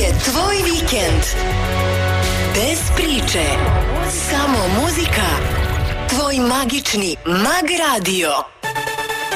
je tvoj vikend. Bez priče, samo muzika. Tvoj magični Mag Radio.